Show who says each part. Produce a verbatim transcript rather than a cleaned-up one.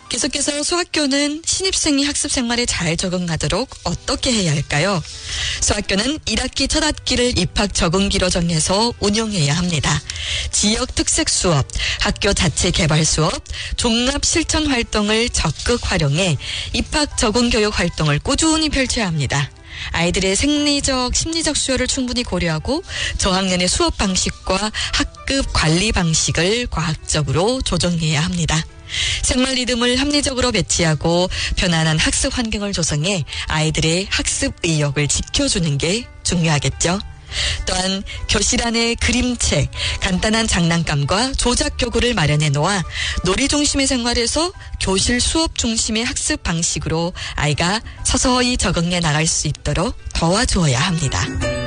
Speaker 1: 계속해서 수학교는 신입생이 학습 생활에 잘 적응하도록 어떻게 해야 할까요? 수학교는 일 학기 첫 학기를 입학 적응기로 정해서 운영해야 합니다. 지역 특색 수업, 학교 자체 개발 수업, 종합 실천 활동을 적극 활용해 입학 적응 교육 활동을 꾸준히 펼쳐야 합니다. 아이들의 생리적, 심리적 수요를 충분히 고려하고 저학년의 수업 방식과 학급 관리 방식을 과학적으로 조정해야 합니다. 생활 리듬을 합리적으로 배치하고 편안한 학습 환경을 조성해 아이들의 학습 의욕을 지켜주는 게 중요하겠죠. 또한 교실 안에 그림책, 간단한 장난감과 조작 교구를 마련해 놓아 놀이 중심의 생활에서 교실 수업 중심의 학습 방식으로 아이가 서서히 적응해 나갈 수 있도록 도와주어야 합니다.